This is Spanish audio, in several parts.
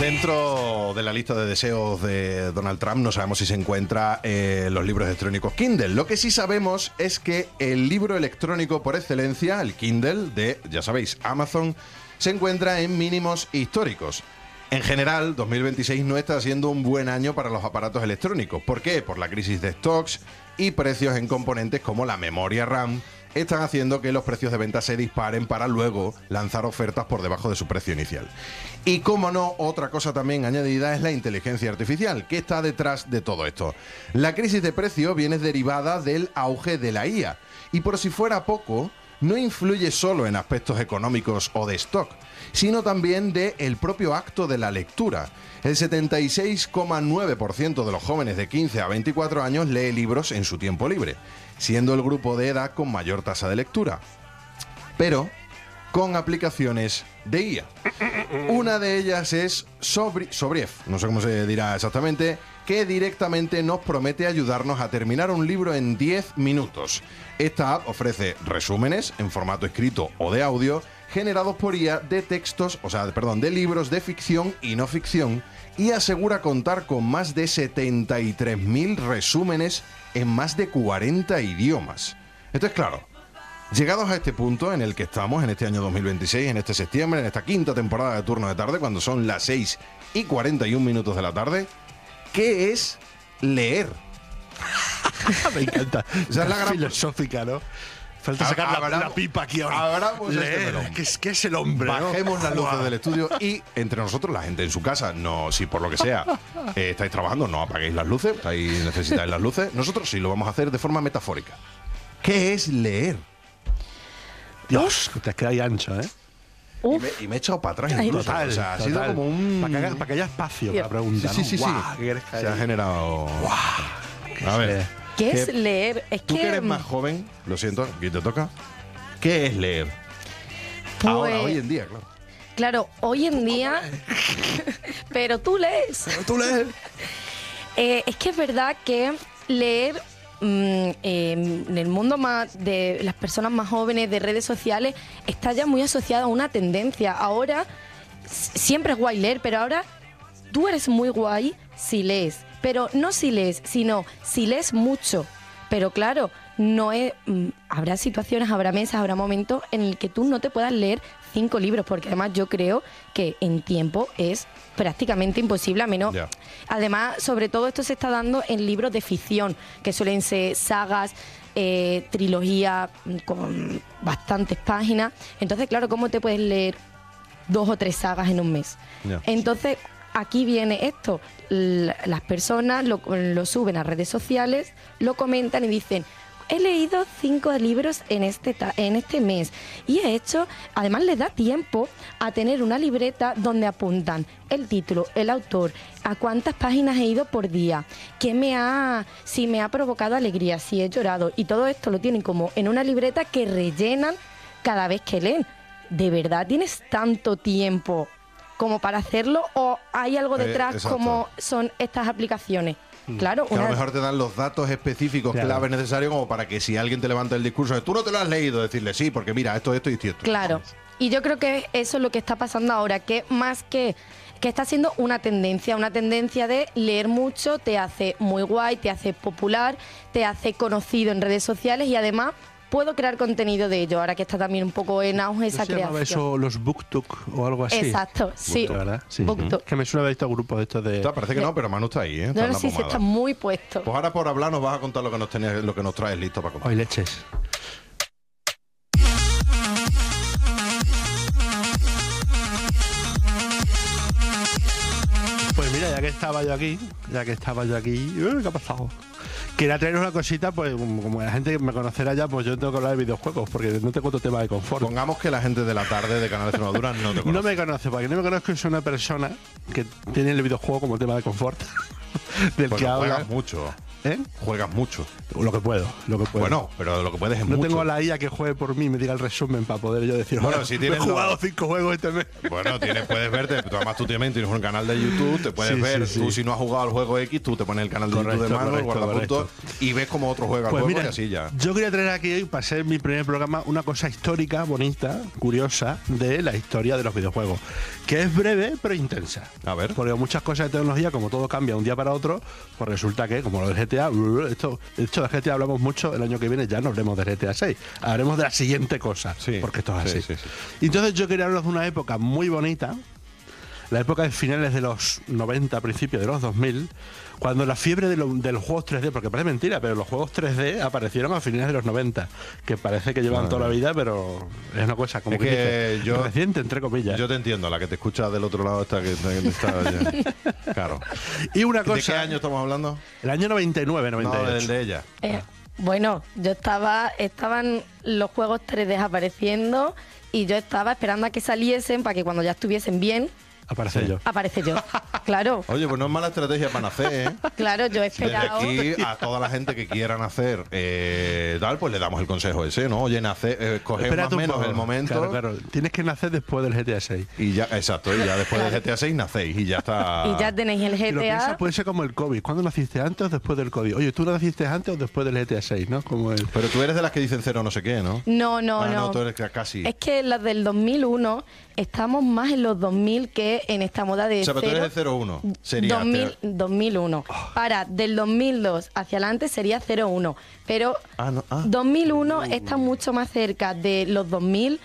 Dentro de la lista de deseos de Donald Trump no sabemos si se encuentra los libros electrónicos Kindle. Lo que sí sabemos es que el libro electrónico por excelencia, el Kindle de, ya sabéis, Amazon, se encuentra en mínimos históricos. En general, 2026 no está siendo un buen año para los aparatos electrónicos. ¿Por qué? Por la crisis de stocks y precios en componentes como la memoria RAM están haciendo que los precios de venta se disparen para luego lanzar ofertas por debajo de su precio inicial. Y como no, otra cosa también añadida es la inteligencia artificial, que está detrás de todo esto. La crisis de precio viene derivada del auge de la IA. Y por si fuera poco, no influye solo en aspectos económicos o de stock, sino también del propio acto de la lectura. El 76,9% de los jóvenes de 15 a 24 años lee libros en su tiempo libre, siendo el grupo de edad con mayor tasa de lectura, pero con aplicaciones de IA. Una de ellas es Sobriev, no sé cómo se dirá exactamente, que directamente nos promete ayudarnos a terminar un libro en 10 minutos. Esta app ofrece resúmenes en formato escrito o de audio generados por IA de textos, de libros de ficción y no ficción, y asegura contar con más de 73.000 resúmenes en más de 40 idiomas. Entonces, claro, llegados a este punto en el que estamos, en este año 2026, en este septiembre, en esta quinta temporada de Turno de Tarde, cuando son las 6:41 de la tarde, ¿qué es leer? Me encanta. Esa es la gran filosófica, ¿no? Falta sacar la pipa aquí ahora. Abramos leer, ¿qué es el hombre? Bajemos ¿no? las luces del estudio y entre nosotros, la gente en su casa, no, si por lo que sea estáis trabajando, no apaguéis las luces, necesitáis las luces. Nosotros sí lo vamos a hacer de forma metafórica. ¿Qué es leer? Dios, te has quedado ahí ancho, ¿eh? Y me he echado para atrás incluso. Total, o sea, ha total. sido como un... Para que haya espacio para la pregunta, Sí, sí, sí, ¿no? sí. Guau, ¿qué quieres que Se ha haya? generado... Guau, A ver. ¿Qué es leer? Es Tú que eres más joven, lo siento, aquí te toca. ¿Qué es leer? Pues, Ahora, hoy en día, claro. Claro, hoy en día... Pero tú lees. ¿Tú lees? Es que es verdad que leer en el mundo más de las personas más jóvenes de redes sociales está ya muy asociado a una tendencia. Ahora siempre es guay leer, pero ahora tú eres muy guay si lees. Pero no si lees, sino si lees mucho. Pero claro, no es, habrá situaciones, habrá meses, habrá momentos en el que tú no te puedas leer 5 libros, porque además yo creo que en tiempo es prácticamente imposible, a menos... Ya. Además, sobre todo esto se está dando en libros de ficción, que suelen ser sagas, trilogías con bastantes páginas. Entonces, claro, ¿cómo te puedes leer 2 o 3 sagas en un mes? Ya. Entonces, aquí viene esto. Las personas lo suben a redes sociales, lo comentan y dicen... He leído 5 libros en este mes y he hecho, además les da tiempo a tener una libreta donde apuntan el título, el autor, a cuántas páginas he ido por día, si me ha provocado alegría, si he llorado, y todo esto lo tienen como en una libreta que rellenan cada vez que leen. ¿De verdad tienes tanto tiempo como para hacerlo o hay algo detrás como son estas aplicaciones? Claro, Que a lo mejor te dan los datos específicos, claves necesarios como para que si alguien te levanta el discurso de tú no te lo has leído, decirle sí, porque mira, esto y esto. Claro. Y yo creo que eso es lo que está pasando ahora, que más que está siendo una tendencia de leer mucho, te hace muy guay, te hace popular, te hace conocido en redes sociales y además puedo crear contenido de ello, ahora que está también un poco en auge esa ¿Se llamaba creación. eso los BookTok o algo así? Exacto, sí. ¿De verdad? Sí. BookTok. Que me suena haber visto grupos de estos de... Parece que no, pero Manu está ahí, ¿eh? Está en No, la sí, pomada. está muy puesto. Pues ahora por hablar nos vas a contar lo que nos traes listo para contar. Hoy leches. Pues mira, ya que estaba yo aquí, ¿qué ha pasado? Quería traeros una cosita, pues como la gente me conocerá ya, pues yo tengo que hablar de videojuegos, porque no tengo otro tema de confort. Pongamos que la gente de la tarde de Canal Extremadura no te conoce. No me conoce, porque no me conozco, es una persona que tiene el videojuego como tema de confort, del Porque que habla. juegas mucho. ¿Eh? Juegas mucho. Lo que puedo. Bueno, pero lo que puedes es No mucho. tengo a la IA que juegue por mí y me diga el resumen para poder yo decir, Bueno, si tienes he jugado 5 juegos este mes. Bueno, puedes verte, además tú tienes un canal de YouTube, te puedes Sí, ver, sí, tú sí. si no has jugado al juego X, tú te pones el canal de YouTube de mano, el guardapuntos, y ves como otro juega al Pues juego mira, y así ya. yo quería traer aquí hoy, para ser mi primer programa, una cosa histórica, bonita, curiosa, de la historia de los videojuegos, que es breve pero intensa. A ver. Porque muchas cosas de tecnología, como todo cambia un día para otro, pues resulta que, como lo del GTA, de hecho de GTA hablamos mucho, el año que viene ya no hablemos de GTA 6, hablaremos de la siguiente cosa, Sí, porque esto es sí, así. sí, sí. Y entonces yo quería hablaros de una época muy bonita, la época de finales de los 90, principios de los 2000, cuando la fiebre de los juegos 3D, porque parece mentira, pero los juegos 3D aparecieron a finales de los 90, que parece que llevan toda la vida, pero es una cosa como Es que dice, yo- reciente, entre comillas. Yo te entiendo, la que te escucha del otro lado está que está ya. Claro. Y una ¿De qué cosa, año estamos hablando? el año 99, 98. No, del de ella. Bueno, estaban los juegos 3D apareciendo y yo estaba esperando a que saliesen para que cuando ya estuviesen bien, Aparece yo. aparece yo. Claro, Oye, pues no es mala estrategia para nacer, ¿eh? claro, yo he Desde esperado. aquí a toda la gente que quiera nacer, tal, pues le damos el consejo ese, ¿no? Oye, nacer, coger más Espérate o un menos poco. el momento. Claro. Tienes que nacer después del GTA 6. Y ya, exacto, y ya después del GTA 6 nacéis y ya está. Y ya tenéis el Si lo piensas, GTA. puede ser como el COVID. ¿Cuándo naciste? ¿Antes o después del COVID? Oye, ¿tú naciste antes o después del GTA 6? ¿No? Como el... Pero tú eres de las que dicen cero no sé qué, ¿no? No, No, tú eres casi. Es que las del 2001 estamos más en los 2000 que en esta moda de O sea, pero tú cero. eres de 01. Sería. 2001. Para, del 2002 hacia adelante sería 01. Pero Ah, no, ah. 2001 está mucho más cerca de los 2000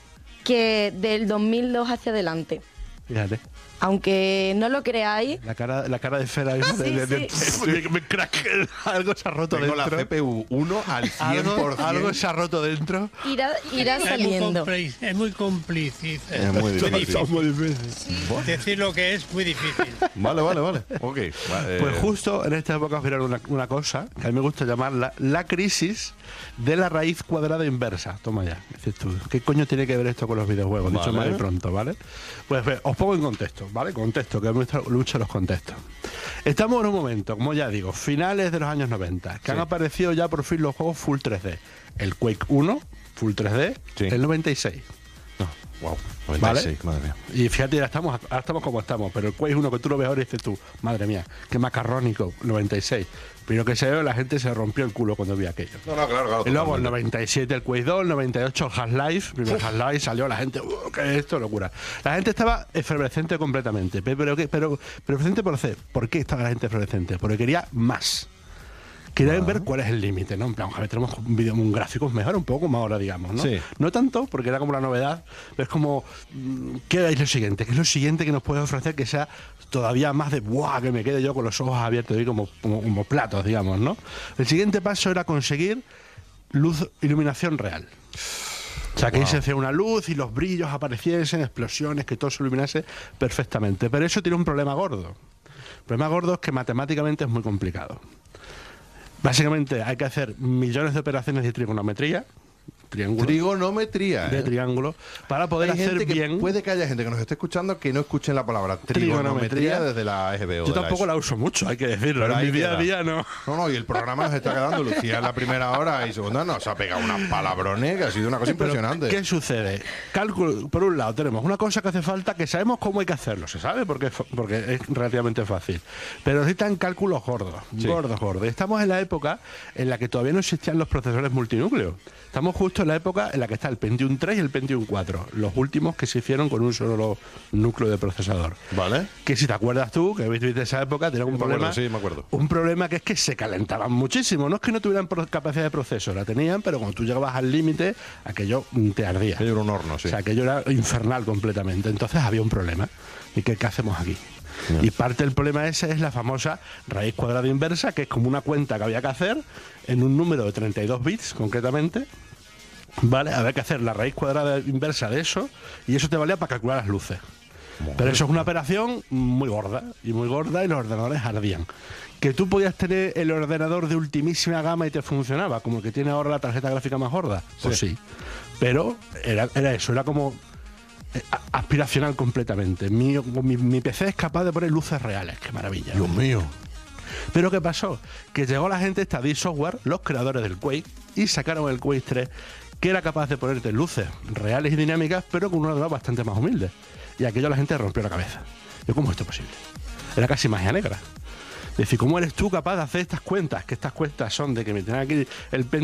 que del 2002 hacia adelante. Fíjate. Aunque no lo creáis, La cara de Fera ahí, Sí, me crack, algo se ha roto Tengo la dentro. CPU 1 al 100%. Algo se ha roto dentro. irá saliendo. Es muy cómplice. Es muy difícil. Es muy difícil. Decir lo que es muy difícil. Vale. Ok. Vale, Pues justo en esta época os voy a dar una cosa que a mí me gusta llamarla la crisis de la raíz cuadrada inversa. Toma ya, dices tú. ¿Qué coño tiene que ver esto con los videojuegos? Dicho Vale. mal y pronto, ¿vale? Pues os pongo en contexto, ¿vale? Contexto, que me gusta mucho los contextos. Estamos en un momento, como ya digo, finales de los años 90, que han aparecido ya por fin los juegos Full 3D. El Quake 1, Full 3D, Sí. el 96. Wow. 96, madre mía. Y fíjate, ahora estamos como estamos, pero el Quake 1 que tú lo ves ahora y dices tú, madre mía, qué macarrónico, 96. Primero que se ve, la gente se rompió el culo cuando vio aquello. No, claro. Y luego el totalmente. 97 el Quake 2, el 98 el Half-Life, el primer Half-Life salió la gente, ¿qué es esto? Locura. La gente estaba efervescente completamente. Pero efervescente ¿por qué estaba la gente efervescente? Porque quería más. Querían ver cuál es el límite, ¿no? En plan, a ver, tenemos un gráficos mejor, un poco como ahora, digamos, ¿no? Sí. No tanto, porque era como la novedad, pero es como, ¿qué es lo siguiente? ¿Qué es lo siguiente que nos puede ofrecer que sea todavía más de, ¡buah!, que me quede yo con los ojos abiertos y como platos, digamos, ¿no? El siguiente paso era conseguir iluminación real. O sea, que ahí se hacía una luz y los brillos apareciesen, explosiones, que todo se iluminase perfectamente. Pero eso tiene un problema gordo. El problema gordo es que matemáticamente es muy complicado. Básicamente hay que hacer millones de operaciones de trigonometría, Trigonometría. de triángulo, para poder Hay hacer gente bien. puede que haya gente que nos esté escuchando que no escuchen la palabra trigonometría desde la EGB. Yo tampoco la uso mucho, hay que decirlo. Pero En ahí mi día a queda. día no. No, y el programa nos está quedando. Lucía en la primera hora y segunda nos ha pegado unas palabrones que ha sido una cosa Pero, impresionante. ¿qué sucede? Cálculo, por un lado, tenemos una cosa que hace falta, que sabemos cómo hay que hacerlo, se sabe porque es relativamente fácil. Pero necesitan cálculos gordos, Sí. gordos. Y estamos en la época en la que todavía no existían los procesadores multinúcleo. Estamos justo en la época en la que está el Pentium 3 y el Pentium 4, los últimos que se hicieron con un solo núcleo de procesador. ¿Vale? Que si te acuerdas tú, que viviste esa época, tenían un Me problema. acuerdo, sí, me acuerdo. Un problema que es que se calentaban muchísimo. No es que no tuvieran capacidad de proceso, la tenían, pero cuando tú llegabas al límite, aquello te ardía. Aquello era un horno, sí. O sea, aquello era infernal completamente. Entonces había un problema. ¿Y qué hacemos aquí? Y parte del problema ese es la famosa raíz cuadrada inversa, que es como una cuenta que había que hacer en un número de 32 bits, concretamente. ¿Vale? Había que hacer la raíz cuadrada inversa de eso, y eso te valía para calcular las luces. Pero eso es una operación muy gorda, y los ordenadores ardían. Que tú podías tener el ordenador de ultimísima gama y te funcionaba, como el que tiene ahora la tarjeta gráfica más gorda. Pues sí. Pero era eso, era como aspiracional completamente. Mi PC es capaz de poner luces reales, qué maravilla. Dios mío. Pero ¿qué pasó? Que llegó la gente esta de Software, los creadores del Quake, y sacaron el Quake 3, que era capaz de ponerte luces reales y dinámicas, pero con una nueva bastante más humilde. Y aquello a la gente rompió la cabeza. ¿Y cómo es esto posible? Era casi magia negra. Es decir, ¿cómo eres tú capaz de hacer estas cuentas? Que estas cuentas son de que me tienen aquí el